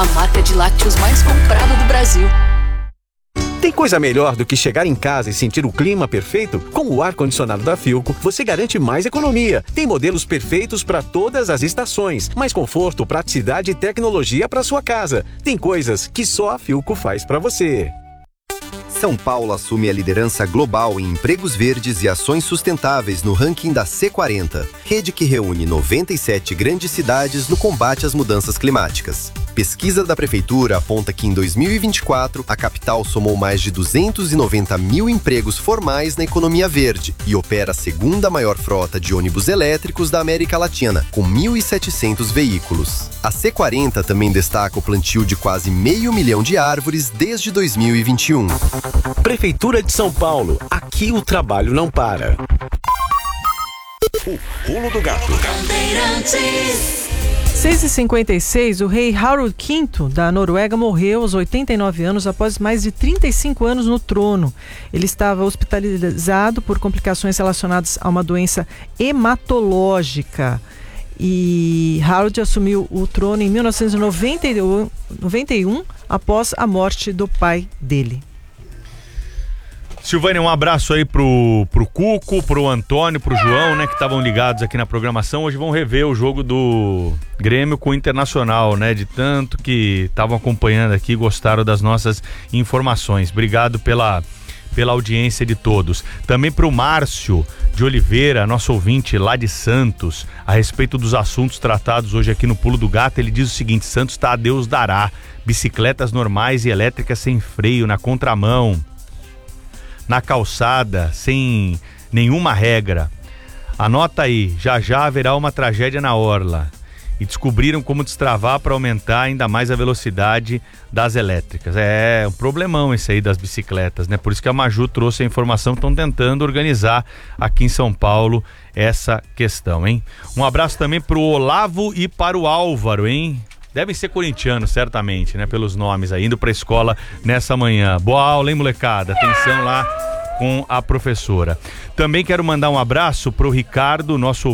a marca de lácteos mais comprada do Brasil. Tem coisa melhor do que chegar em casa e sentir o clima perfeito? Com o ar-condicionado da Philco, você garante mais economia. Tem modelos perfeitos para todas as estações, mais conforto, praticidade e tecnologia para sua casa. Tem coisas que só a Philco faz para você. São Paulo assume a liderança global em empregos verdes e ações sustentáveis no ranking da C40, rede que reúne 97 grandes cidades no combate às mudanças climáticas. Pesquisa da Prefeitura aponta que em 2024, a capital somou mais de 290 mil empregos formais na economia verde e opera a segunda maior frota de ônibus elétricos da América Latina, com 1.700 veículos. A C40 também destaca o plantio de quase 500 mil de árvores desde 2021. Prefeitura de São Paulo. Aqui o trabalho não para. O Pulo do Gato. 6h56, o rei Harald V da Noruega morreu aos 89 anos após mais de 35 anos no trono. Ele estava hospitalizado por complicações relacionadas a uma doença hematológica. E Harald assumiu o trono em 1991, após a morte do pai dele. Silvânia, um abraço aí pro Cuco, pro Antônio, pro João, né, que estavam ligados aqui na programação. Hoje vão rever o jogo do Grêmio com o Internacional, né, de tanto que estavam acompanhando aqui, gostaram das nossas informações. Obrigado pela audiência de todos. Também pro Márcio de Oliveira, nosso ouvinte lá de Santos, a respeito dos assuntos tratados hoje aqui no Pulo do Gato. Ele diz o seguinte: Santos tá a Deus dará, bicicletas normais e elétricas sem freio, na contramão, na calçada, sem nenhuma regra. Anota aí, já haverá uma tragédia na orla. E descobriram como destravar para aumentar ainda mais a velocidade das elétricas. É um problemão esse aí das bicicletas, né? Por isso que a Maju trouxe a informação, estão tentando organizar aqui em São Paulo essa questão, hein? Um abraço também para o Olavo e para o Álvaro, hein? Devem ser corintianos, certamente, né? Pelos nomes aí, indo pra escola nessa manhã. Boa aula, hein, molecada? Atenção lá com a professora. Também quero mandar um abraço pro Ricardo, nosso